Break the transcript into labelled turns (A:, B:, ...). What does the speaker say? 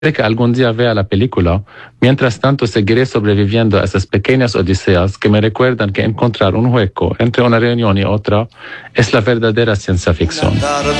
A: que algún día vea la película. Mientras tanto, seguiré sobreviviendo a esas pequeñas odiseas que me recuerdan que encontrar un hueco entre una reunión y otra es la verdadera ciencia ficción.